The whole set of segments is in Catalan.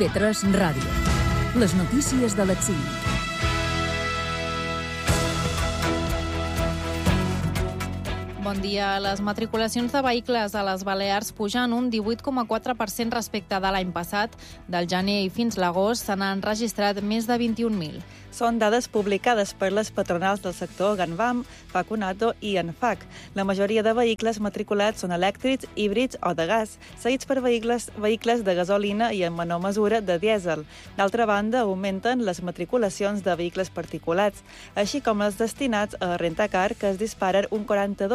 IB3 Ràdio. Les notícies de l'exili. Bon dia. Les matriculacions de vehicles a les Balears pugen un 18,4% respecte de l'any passat. Del gener i fins l'agost se n'han registrat més de 21.000. Són dades publicades per les patronals del sector Ganvam, Facunato i Enfac. La majoria de vehicles matriculats són elèctrics, híbrids o de gas, seguits per vehicles de gasolina i en menor mesura de dièsel. D'altra banda, augmenten les matriculacions de vehicles particulats, així com els destinats a rentacar, que es disparen un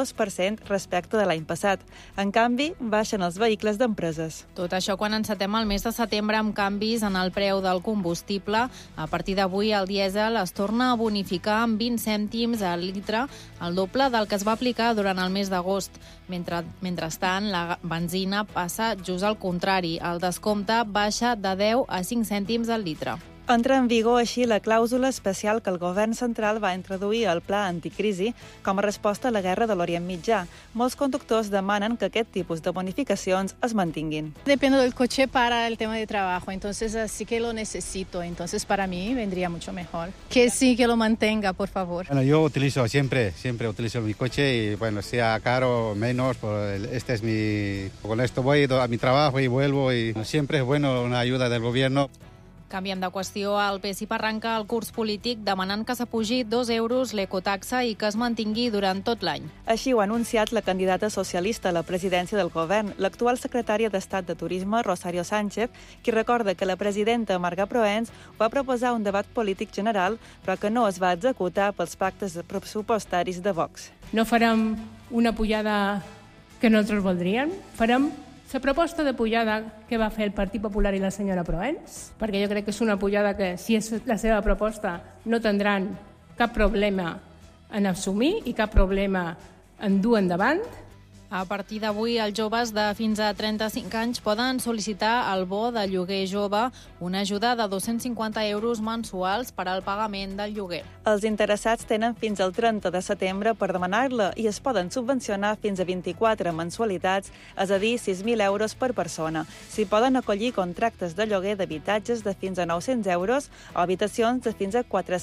42% respecte de l'any passat. En canvi, baixen els vehicles d'empreses. Tot això quan encetem el mes de setembre amb canvis en el preu del combustible. A partir d'avui, el dièsel es torna a bonificar amb 20 cèntims al litre, el doble del que es va aplicar durant el mes d'agost. Mentrestant, la benzina passa just al contrari. El descompte baixa de 10 a 5 cèntims al litre. Entra en vigor així la clàusula especial que el govern central va introduir al pla anticrisi com a resposta a la guerra de l'Orient Mitjà. Molts conductors demanen que aquest tipus de bonificacions es mantinguin. Depende del coche para el tema de trabajo, entonces así que lo necesito, entonces para mí vendría mucho mejor. Que sí, que lo mantenga, por favor. Bueno, yo utilizo siempre utilizo mi coche y bueno, sea caro o menos, este es con esto voy a mi trabajo y vuelvo y siempre es bueno una ayuda del gobierno. Canviem de qüestió. El PSIP arranca el curs polític demanant que s'apugi 2 euros l'ecotaxa i que es mantingui durant tot l'any. Així ho ha anunciat la candidata socialista a la presidència del govern, l'actual secretària d'Estat de Turisme, Rosario Sánchez, qui recorda que la presidenta Marga Proens va proposar un debat polític general, però que no es va executar pels pactes pressupostaris de Vox. No farem una pujada que nosaltres voldríem, farem la proposta de pujada que va fer el Partit Popular i la senyora Proens, perquè jo crec que és una pujada que, si és la seva proposta, no tindran cap problema en assumir i cap problema en dur endavant. A partir d'avui, els joves de fins a 35 anys poden sol·licitar el bo de lloguer jove, una ajuda de 250 euros mensuals per al pagament del lloguer. Els interessats tenen fins al 30 de setembre per demanar-la i es poden subvencionar fins a 24 mensualitats, és a dir, 6.000 euros per persona. S'hi poden acollir contractes de lloguer d'habitatges de fins a 900 euros o habitacions de fins a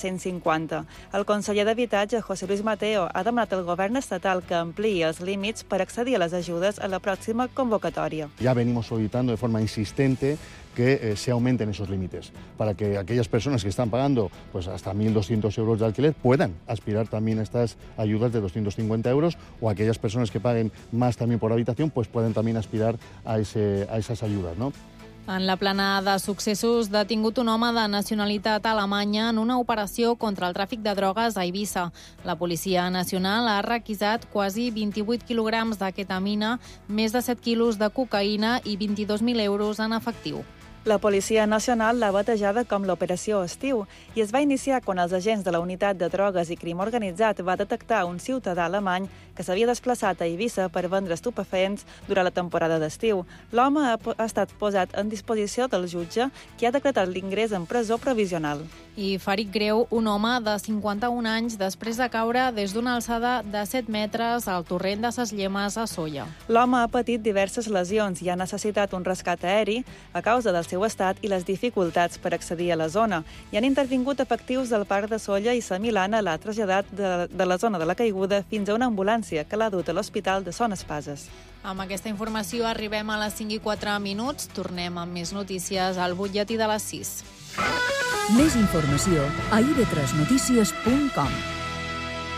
450. El conseller d'Habitatge, José Luis Mateo, ha demanat al govern estatal que ampliï els límits per accedir a les ajudes a la pròxima convocatòria. Ya venimos solicitando de forma insistente que se aumenten esos límites para que aquellas personas que están pagando pues hasta 1.200 euros de alquiler puedan aspirar también a estas ayudas de 250 euros o aquellas personas que paguen más también por habitación pues pueden también aspirar a esas ayudas, ¿no? En la plana de successos, detingut un home de nacionalitat alemanya en una operació contra el tràfic de drogues a Eivissa. La Policia Nacional ha requisat quasi 28 quilograms de ketamina, més de 7 quilos de cocaïna i 22.000 euros en efectiu. La Policia Nacional l'ha batejada com l'Operació Estiu i es va iniciar quan els agents de la Unitat de Drogues i Crim Organitzat va detectar un ciutadà alemany que s'havia desplaçat a Eivissa per vendre estupefaents durant la temporada d'estiu. L'home ha estat posat en disposició del jutge, qui ha decretat l'ingrés en presó provisional. I ferit greu un home de 51 anys després de caure des d'una alçada de 7 metres al torrent de Ses Llemes a Sóller. L'home ha patit diverses lesions i ha necessitat un rescat aeri a causa del seu estat i les dificultats per accedir a la zona. Hi han intervingut efectius del Parc de Sóller i Sa Milana l'ha traslladat de la zona de la caiguda fins a una ambulància que l'ha dut a l'Hospital de Son Espases. Amb aquesta informació arribem a les 5:04. Tornem amb més notícies al butlletí de les 6. Més informació a ib3notícies.com.